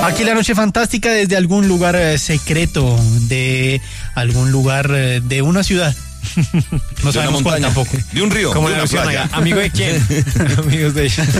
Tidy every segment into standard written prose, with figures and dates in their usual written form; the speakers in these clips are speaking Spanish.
Aquí la noche fantástica desde algún lugar secreto, de algún lugar de una ciudad. No sabemos cuál tampoco. De un río, como de la una playa. ¿Amigo de quién? Amigos de ella.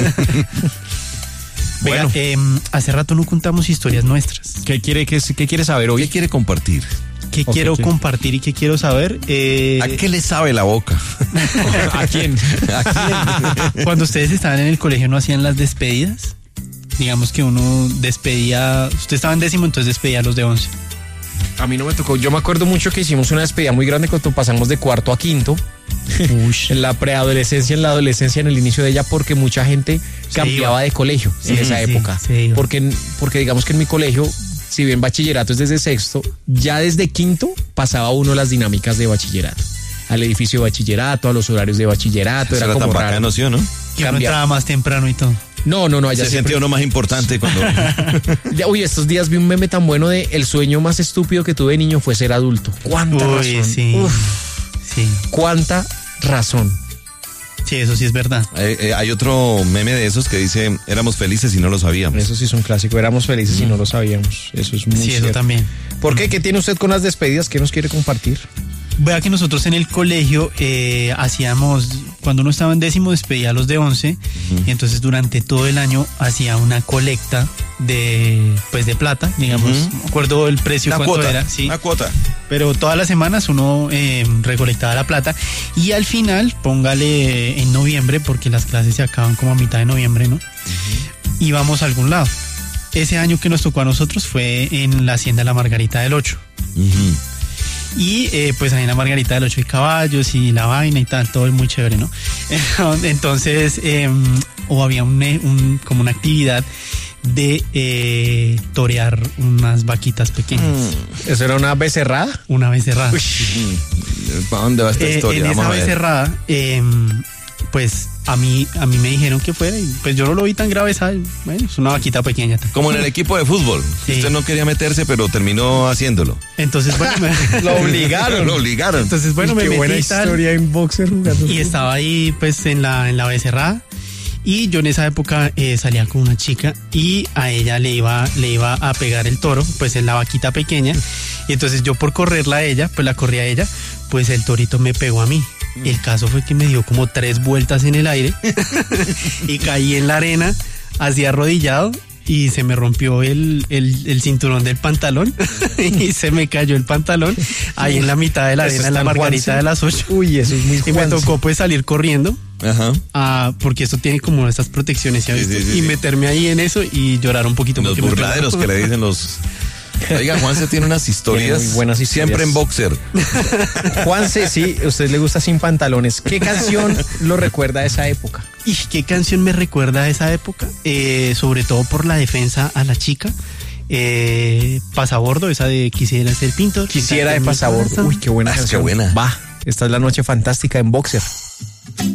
Bueno, hace rato no contamos historias nuestras. ¿Qué quiere saber hoy? ¿Qué quiere compartir? ¿Qué quiero compartir y qué quiero saber? ¿A qué le sabe la boca? ¿A quién? Cuando ustedes estaban en el colegio, ¿no hacían las despedidas? Digamos que uno despedía, usted estaba en 10º, entonces despedía a los de 11. A mí no me tocó. Yo me acuerdo mucho que hicimos una despedida muy grande cuando pasamos de 4º a 5º. En la preadolescencia, en la adolescencia, en el inicio de ella, porque mucha gente cambiaba de colegio en esa época. Porque digamos que en mi colegio, si bien bachillerato es desde 6º, ya desde 5º pasaba uno las dinámicas de bachillerato. Al edificio de bachillerato, a los horarios de bachillerato. Era como tan raro. bacano, ¿sí o no? Que uno entraba más temprano y todo. No, allá se sentía uno más importante cuando... Uy, estos días vi un meme tan bueno de el sueño más estúpido que tuve de niño fue ser adulto. ¿Cuánta razón? Sí. Sí. ¿Cuánta razón? Sí, eso sí es verdad. Hay otro meme de esos que dice, éramos felices y no lo sabíamos. Eso sí es un clásico, éramos felices y no lo sabíamos. Eso es muy cierto. Eso también. ¿Por qué? ¿Qué tiene usted con las despedidas? ¿Qué nos quiere compartir? Vea que nosotros en el colegio hacíamos, cuando uno estaba en 10º despedía a los de 11, y entonces durante todo el año hacía una colecta de plata, digamos, no me acuerdo el precio, cuánto cuota, era, sí. Una cuota. Pero todas las semanas uno recolectaba la plata y al final, póngale en noviembre, porque las clases se acaban como a mitad de noviembre, ¿no? Íbamos a algún lado. Ese año que nos tocó a nosotros fue en la Hacienda La Margarita del 8. Y pues ahí en la Margarita del 8 hay caballos y la vaina y tal, todo es muy chévere, ¿no? Entonces, había como una actividad de torear unas vaquitas pequeñas. ¿Eso era una becerrada? Una becerrada. ¿Para dónde va esta historia? En esa becerrada, pues a mí me dijeron que fuera y pues yo no lo vi tan grave, ¿sabes? Bueno, es una vaquita pequeña. Como en el equipo de fútbol. Sí. Usted no quería meterse, pero terminó haciéndolo. Entonces, bueno, Lo obligaron. Entonces, bueno, me qué metí buena y tal, historia en boxer jugando. y estaba ahí pues en la becerrada. Y yo en esa época salía con una chica y a ella le iba a pegar el toro, pues en la vaquita pequeña. Y entonces yo por correrla a ella, pues la corrí a ella, pues el torito me pegó a mí. El caso fue que me dio como 3 vueltas en el aire y caí en la arena, así arrodillado, y se me rompió el cinturón del pantalón y se me cayó el pantalón ahí en la mitad de la arena, en la Margarita de las 8. Uy, eso es muy Y me tocó pues salir corriendo. Ajá. Porque esto tiene como estas protecciones, ¿ya viste? Sí. Y meterme ahí en eso y llorar un poquito. Los burladeros que le dicen los... Oiga, Juanse tiene unas historias, muy buenas historias. Siempre en boxer. Juanse, sí, a usted le gusta sin pantalones. ¿Qué canción lo recuerda a esa época? ¿Y qué canción me recuerda a esa época? Sobre todo por la defensa a la chica. Pasabordo, esa de Quisiera ser pintor. Quisiera de Pasabordo. Uy, qué buena canción. Qué buena. Va, esta es la noche fantástica en boxer.